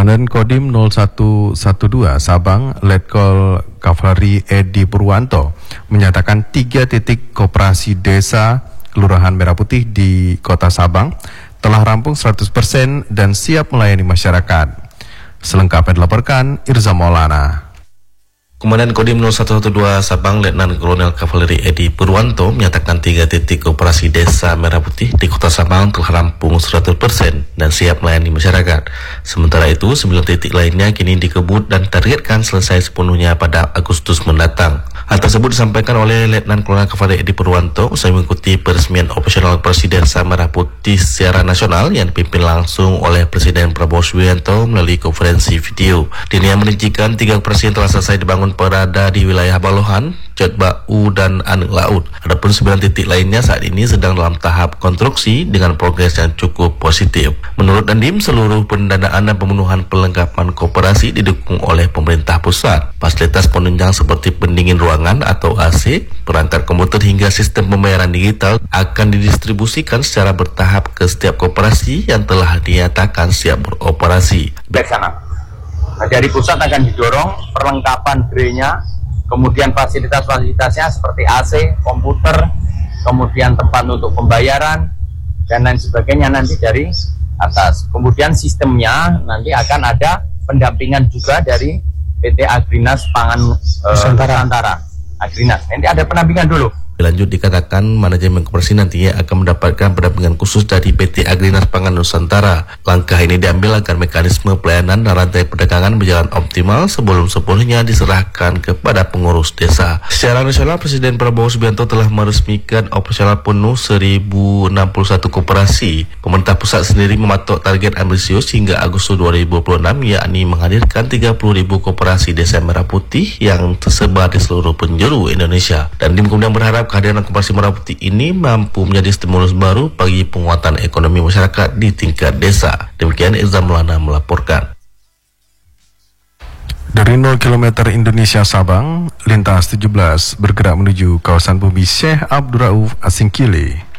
Komandan Kodim 0112 Sabang, Letkol Kavaleri Edi Purwanto, menyatakan 3 titik koperasi desa Kelurahan Merah Putih di Kota Sabang telah rampung 100% dan siap melayani masyarakat. Selengkapnya dilaporkan Irza Maulana. Komandan Kodim 0112 Sabang, Letnan Kolonel Kavaleri Edi Purwanto menyatakan 3 titik operasi desa Merah Putih di Kota Sabang telah rampung 100% dan siap melayani masyarakat. Sementara itu, 9 titik lainnya kini dikebut dan targetkan selesai sepenuhnya pada Agustus mendatang. Hal tersebut disampaikan oleh Letnan Kolonel Kavaleri Edi Purwanto usai mengikuti peresmian operasional operasi desa Merah Putih secara nasional yang dipimpin langsung oleh Presiden Prabowo Subianto melalui konferensi video. Dirinya merincikan 3 operasi yang telah selesai dibangun berada di wilayah Balohan, Cetbau, dan Anek Laut. Adapun 9 titik lainnya saat ini sedang dalam tahap konstruksi dengan progres yang cukup positif. Menurut Dandim, seluruh pendanaan dan pemenuhan perlengkapan koperasi didukung oleh pemerintah pusat. Fasilitas penunjang seperti pendingin ruangan atau AC, perangkat komputer hingga sistem pembayaran digital akan didistribusikan secara bertahap ke setiap koperasi yang telah dinyatakan siap beroperasi. Nah, dari pusat akan didorong perlengkapan BRE-nya, kemudian fasilitas-fasilitasnya seperti AC, komputer, kemudian tempat untuk pembayaran, dan lain sebagainya nanti dari atas. Kemudian sistemnya nanti akan ada pendampingan juga dari PT Agrinas Pangan Nusantara. Agrinas, nanti ada pendampingan dulu. Lanjut dikatakan manajemen koperasi nantinya akan mendapatkan pendampingan khusus dari PT Agrinas Pangan Nusantara. Langkah ini diambil agar mekanisme pelayanan dan rantai perdagangan berjalan optimal sebelum sepenuhnya diserahkan kepada pengurus desa. Secara nasional, Presiden Prabowo Subianto telah meresmikan operasional penuh 1061 koperasi. Pemerintah pusat sendiri mematok target ambisius hingga Agustus 2026, yakni menghadirkan 30.000 koperasi desa Merah Putih yang tersebar di seluruh penjuru Indonesia. Dan Dandim kemudian berharap kehadiran koperasi Merah Putih ini mampu menjadi stimulus baru bagi penguatan ekonomi masyarakat di tingkat desa. Demikian Irza Maulana melaporkan. Dari 0 km Indonesia Sabang, lintas 17 bergerak menuju kawasan bumi Syekh Abdul Rauf Asingkile.